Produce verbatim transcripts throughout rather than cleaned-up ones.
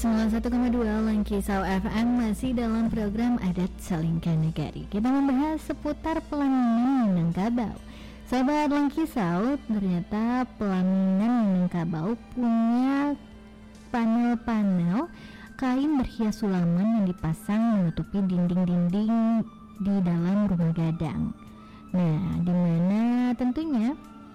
sembilan puluh satu koma dua Langkisau F M masih dalam program Adat Salingkan Negari. Kita membahas seputar pelaminan Minangkabau. Sahabat Langkisau, ternyata pelaminan Minangkabau punya panel-panel kain berhias sulaman yang dipasang menutupi dinding-dinding di dalam rumah gadang. Nah, di mana tentunya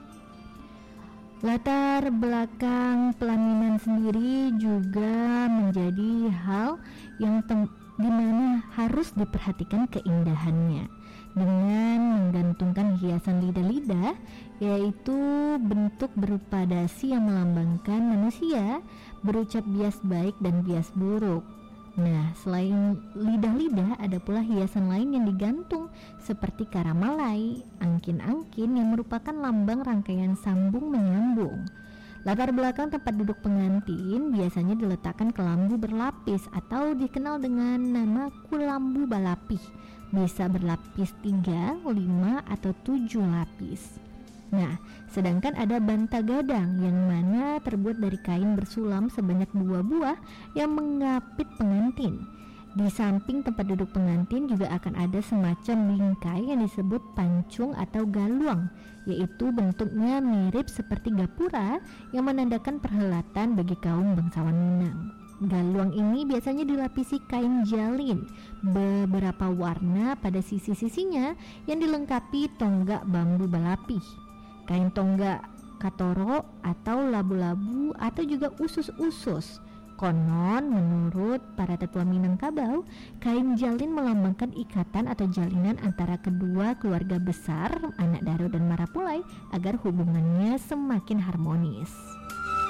latar belakang pelaminan sendiri juga menjadi hal yang tem- dimana harus diperhatikan keindahannya dengan menggantungkan hiasan lidah-lidah, yaitu bentuk berupa dasi yang melambangkan manusia berucap bias baik dan bias buruk. Nah, selain lidah-lidah ada pula hiasan lain yang digantung seperti karamalai, angkin-angkin yang merupakan lambang rangkaian sambung menyambung. Latar belakang tempat duduk pengantin biasanya diletakkan kelambu berlapis atau dikenal dengan nama kulambu balapih. Bisa berlapis tiga, lima, atau tujuh lapis. Nah, sedangkan ada bantagadang yang mana terbuat dari kain bersulam sebanyak dua buah yang mengapit pengantin. Di samping tempat duduk pengantin juga akan ada semacam bingkai yang disebut pancung atau galuang, yaitu bentuknya mirip seperti gapura yang menandakan perhelatan bagi kaum bangsawan Minang. Galuang ini biasanya dilapisi kain jalin beberapa warna pada sisi-sisinya yang dilengkapi tonggak bambu balapih, kain tonggak katoro atau labu-labu atau juga usus-usus. Konon menurut para tetua Minangkabau, kain jalin melambangkan ikatan atau jalinan antara kedua keluarga besar, anak Daro dan Marapulai, agar hubungannya semakin harmonis.